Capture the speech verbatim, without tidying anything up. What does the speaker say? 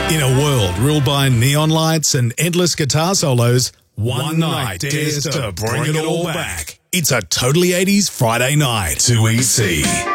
In a world ruled by neon lights and endless guitar solos, one night dares to bring it all back. It's a Totally eighties Friday night. two E C.